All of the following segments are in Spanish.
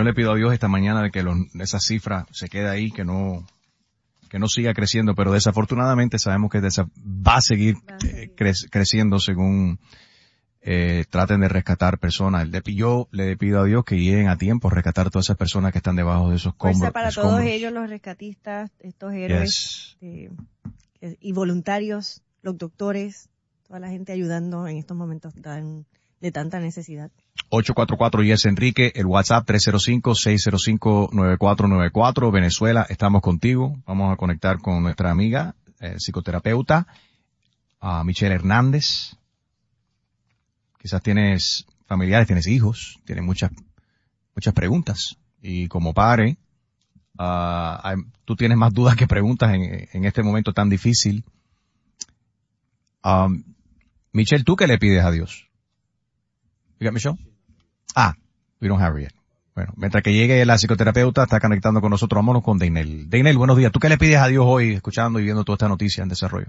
yo le pido a Dios esta mañana de que esa cifra se quede ahí, que no siga creciendo, pero desafortunadamente sabemos que va a seguir creciendo según traten de rescatar personas. Yo le pido a Dios que lleguen a tiempo a rescatar todas esas personas que están debajo de esos escombros. Fuerza para todos ellos, los rescatistas, estos héroes y voluntarios, los doctores, toda la gente ayudando en estos momentos de tanta necesidad. 844 Yes Enrique, el WhatsApp 305-605-9494. Venezuela, estamos contigo. Vamos a conectar con nuestra amiga, psicoterapeuta, Michelle Hernández. Quizás tienes familiares, tienes hijos, tienes muchas preguntas. Y como padre, tú tienes más dudas que preguntas en este momento tan difícil. Michelle, ¿tú qué le pides a Dios? You got Michelle? We don't have her yet. Bueno, mientras que llegue la psicoterapeuta, está conectando con nosotros. Vámonos con Deinel. Deinel, buenos días. ¿Tú qué le pides a Dios hoy, escuchando y viendo toda esta noticia en desarrollo?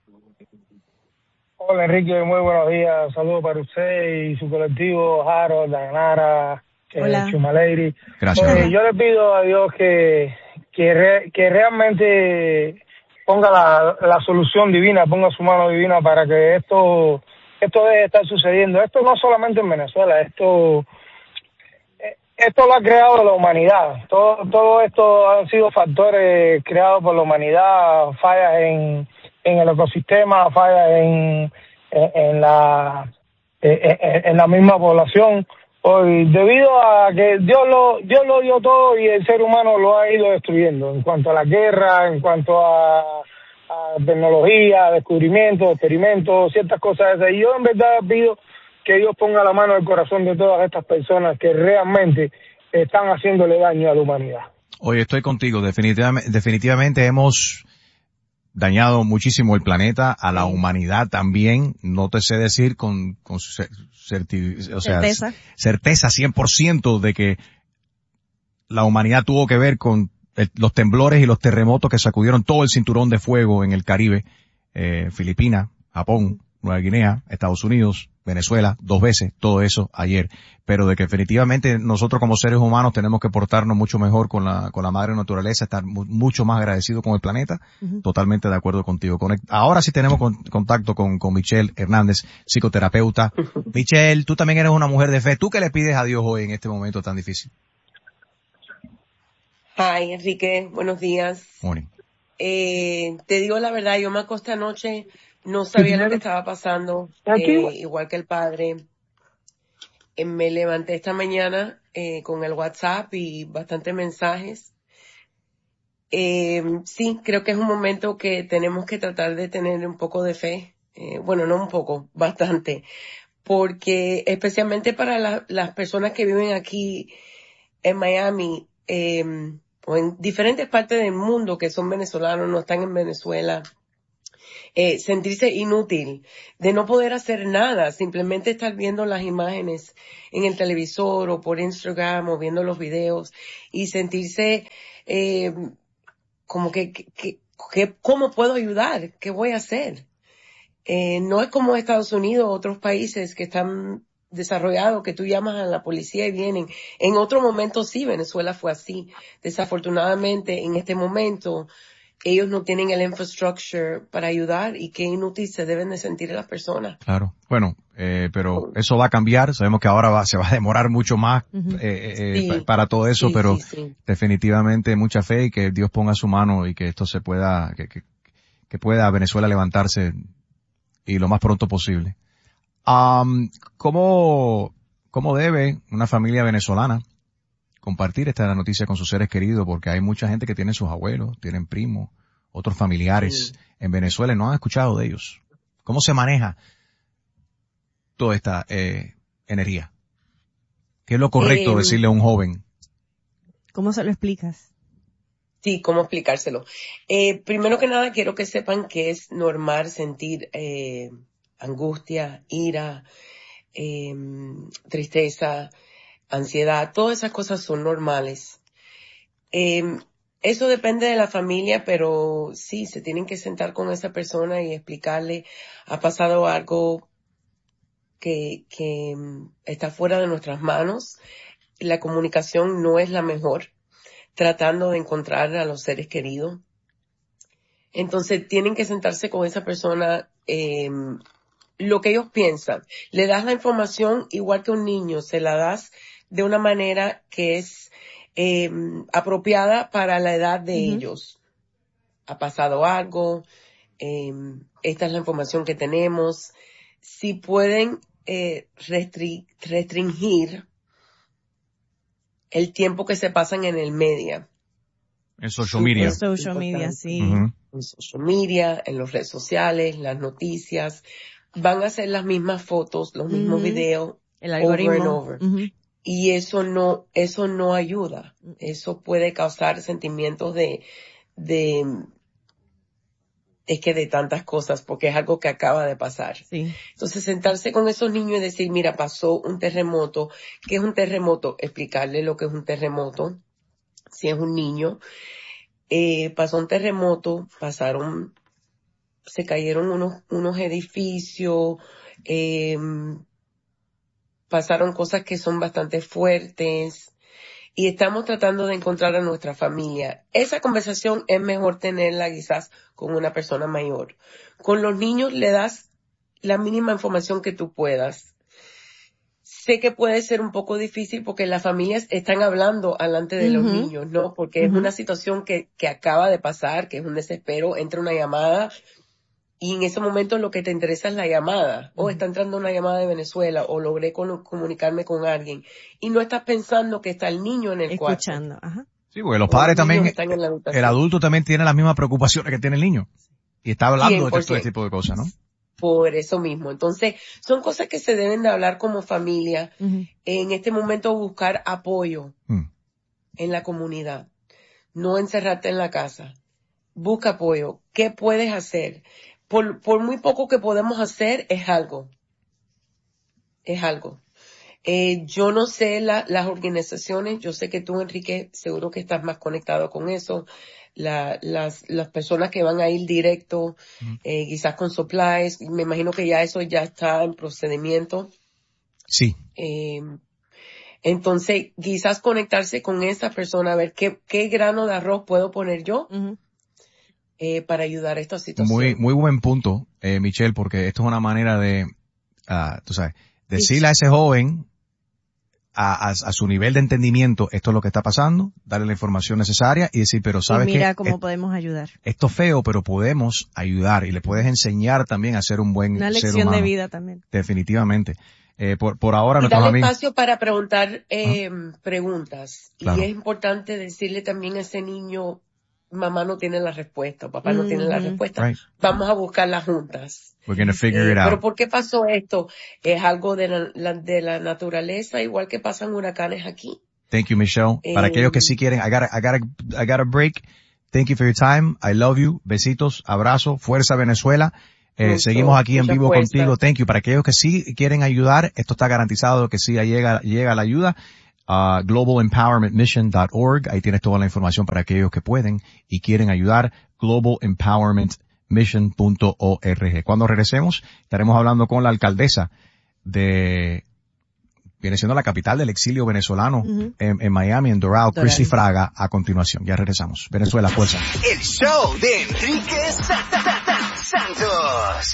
Hola, Enrique, muy buenos días. Saludos para usted y su colectivo, Harold, Dayanara, Chumaleiry. Gracias. Yo le pido a Dios que realmente ponga la solución divina, ponga su mano divina para que esto debe estar sucediendo. Esto no solamente en Venezuela, esto lo ha creado la humanidad. Todo esto han sido factores creados por la humanidad, fallas en el ecosistema, fallas en la misma población, debido a que Dios lo dio todo y el ser humano lo ha ido destruyendo en cuanto a la guerra, en cuanto a tecnología, descubrimientos, experimentos, ciertas cosas esas. Y yo en verdad pido que Dios ponga la mano en el corazón de todas estas personas que realmente están haciéndole daño a la humanidad. Oye, estoy contigo. Definitivamente hemos dañado muchísimo el planeta, a la humanidad también. No te sé decir con certeza 100% de que la humanidad tuvo que ver con los temblores y los terremotos que sacudieron todo el cinturón de fuego en el Caribe, Filipinas, Japón, Nueva Guinea, Estados Unidos, Venezuela, 2 veces, todo eso ayer. Pero de que definitivamente nosotros como seres humanos tenemos que portarnos mucho mejor con la madre naturaleza, estar mucho más agradecidos con el planeta. Totalmente de acuerdo contigo. Ahora sí tenemos contacto con Michelle Hernández, psicoterapeuta. Michelle, tú también eres una mujer de fe. ¿Tú qué le pides a Dios hoy en este momento tan difícil? Hi, Enrique. Buenos días. Morning. Te digo la verdad, yo me acosté anoche, no sabía lo que estaba pasando, igual que el padre. Me levanté esta mañana con el WhatsApp y bastantes mensajes. Sí, creo que es un momento que tenemos que tratar de tener un poco de fe. Bueno, no un poco, bastante. Porque especialmente para las personas que viven aquí en Miami, o en diferentes partes del mundo que son venezolanos, no están en Venezuela, sentirse inútil, de no poder hacer nada, simplemente estar viendo las imágenes en el televisor o por Instagram o viendo los videos y sentirse como que ¿cómo puedo ayudar? ¿Qué voy a hacer? No es como Estados Unidos, otros países que están desarrollados, que tú llamas a la policía y vienen. En otro momento sí, Venezuela fue así. Desafortunadamente, en este momento, ellos no tienen el infrastructure para ayudar y qué inútil se deben de sentir las personas. Claro. Bueno, pero eso va a cambiar. Sabemos que ahora se va a demorar mucho más para todo eso, pero definitivamente mucha fe y que Dios ponga su mano y que esto se pueda, que pueda Venezuela levantarse y lo más pronto posible. ¿Cómo debe una familia venezolana compartir esta noticia con sus seres queridos? Porque hay mucha gente que tiene sus abuelos, tienen primos, otros familiares en Venezuela y no han escuchado de ellos. ¿Cómo se maneja toda esta energía? ¿Qué es lo correcto decirle a un joven? ¿Cómo se lo explicas? Sí, ¿cómo explicárselo? Primero que nada, quiero que sepan que es normal sentir angustia, ira, tristeza, ansiedad. Todas esas cosas son normales. Eso depende de la familia, pero sí, se tienen que sentar con esa persona y explicarle, ha pasado algo que está fuera de nuestras manos. la comunicación no es la mejor, tratando de encontrar a los seres queridos. Entonces tienen que sentarse con esa persona, lo que ellos piensan. Le das la información igual que un niño, se la das de una manera que es apropiada para la edad de ellos. Ha pasado algo, esta es la información que tenemos. Si pueden restringir el tiempo que se pasan en el media. En social media. En social media, sí. Uh-huh. En social media, en las redes sociales, las noticias. Van a hacer las mismas fotos, los mismos videos. El algoritmo. Over and over. Y eso no ayuda. Eso puede causar sentimientos de tantas cosas, porque es algo que acaba de pasar. Sí. Entonces, sentarse con esos niños y decir, mira, pasó un terremoto. ¿Qué es un terremoto? Explicarle lo que es un terremoto. Si es un niño, pasó un terremoto, se cayeron unos edificios, pasaron cosas que son bastante fuertes y estamos tratando de encontrar a nuestra familia. Esa conversación es mejor tenerla quizás con una persona mayor. Con los niños le das la mínima información que tú puedas. Sé que puede ser un poco difícil porque las familias están hablando delante de los niños, ¿no? Porque es una situación que acaba de pasar, que es un desespero, entra una llamada y en ese momento lo que te interesa es la llamada. O está entrando una llamada de Venezuela o logré comunicarme con alguien y no estás pensando que está el niño en el cuarto. Escuchando, ajá. Sí, porque los padres también, el adulto también tiene las mismas preocupaciones que tiene el niño y está hablando de este tipo de cosas, ¿no? Por eso mismo. Entonces, son cosas que se deben de hablar como familia. En este momento buscar apoyo en la comunidad. No encerrarte en la casa. Busca apoyo. ¿Qué puedes hacer? Por muy poco que podemos hacer, es algo. Es algo. Yo no sé las organizaciones. Yo sé que tú, Enrique, seguro que estás más conectado con eso. Las personas que van a ir directo, quizás con supplies, me imagino que ya eso ya está en procedimiento. Sí. Entonces, quizás conectarse con esa persona, a ver qué grano de arroz puedo poner yo para ayudar a esta situación. Muy buen punto, Michelle, porque esto es una manera de, tú sabes, decirle a ese joven, a su nivel de entendimiento, esto es lo que está pasando, darle la información necesaria y decir, pero sabes que mira cómo podemos ayudar. Esto es feo, pero podemos ayudar y le puedes enseñar también a ser un buen ser humano. Una lección de vida también. Definitivamente. Por ahora y darle espacio para preguntar preguntas. Claro. Y es importante decirle también a ese niño, mamá no tiene la respuesta, papá no tiene la respuesta. Right. Vamos a buscarla juntas. We're gonna figure it out. Pero ¿por qué pasó esto? Es algo de la naturaleza, igual que pasan huracanes aquí. Thank you, Michelle. Para aquellos que sí quieren, I got a break. Thank you for your time. I love you. Besitos, abrazo, fuerza Venezuela. Seguimos aquí en vivo contigo. Thank you. Para aquellos que sí quieren ayudar, esto está garantizado que sí llega la ayuda. globalempowermentmission.org. Ahí tienes toda la información para aquellos que pueden y quieren ayudar. globalempowermentmission.org. Cuando regresemos, estaremos hablando con la alcaldesa viene siendo la capital del exilio venezolano en Miami, en Doral, Chrissy Fraga, a continuación. Ya regresamos. Venezuela, fuerza. El show de Enrique Santos.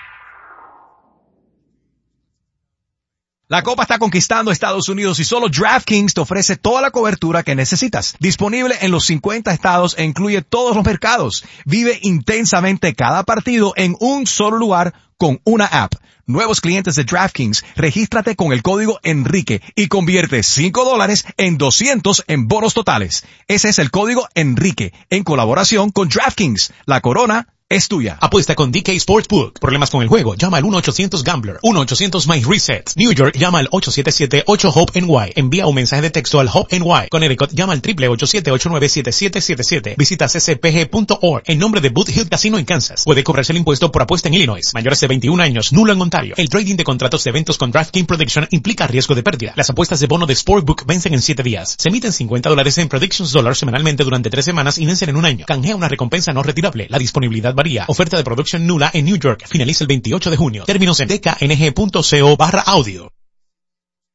La Copa está conquistando Estados Unidos y solo DraftKings te ofrece toda la cobertura que necesitas. Disponible en los 50 estados e incluye todos los mercados. Vive intensamente cada partido en un solo lugar con una app. Nuevos clientes de DraftKings, regístrate con el código Enrique y convierte $5 en 200 en bonos totales. Ese es el código Enrique, en colaboración con DraftKings. La corona es tuya. Apuesta con DK Sportsbook. Problemas con el juego, llama al 1-800-GAMBLER. 1-800-MY-RESET. New York, llama al 877-8-HOPE-NY. Envía un mensaje de texto al HOPE-NY. Connecticut, llama al 888-897-7777. Visita ccpg.org en nombre de Boot Hill Casino en Kansas. Puede cobrarse el impuesto por apuesta en Illinois. Mayores de 21 años, nulo en Ontario. El trading de contratos de eventos con DraftKings Prediction implica riesgo de pérdida. Las apuestas de bono de Sportbook vencen en 7 días. Se emiten $50 en Predictions Dollars semanalmente durante 3 semanas y vencen en un año. Canjea una recompensa no retirable. La disponibilidad varía. Oferta de producción nula en New York. Finaliza el 28 de junio. Términos en dkng.co/audio.